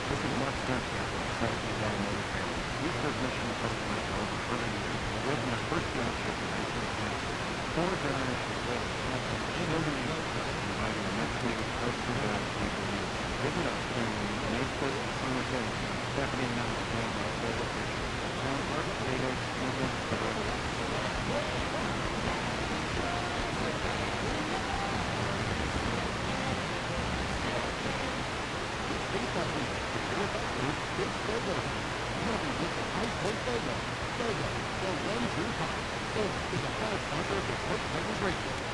This is Mark Dempsey, Strategy Automotive Training. We serve mission customers for over 30 years. We opened our first dealership in 1910. Four generations later, children use us, providing a much-needed customer value we believe. Visit us in Mesa, San Jose, Stephanie and Mount St. Mark location. Town Park, Toledo, Cleveland, Go 1 2 5. This is a 5-pointer for Quick Racing.